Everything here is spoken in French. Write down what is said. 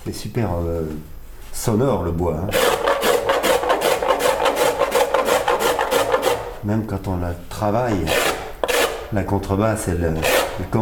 C'est super sonore le bois. Hein. Même quand on la travaille, la contrebasse, elle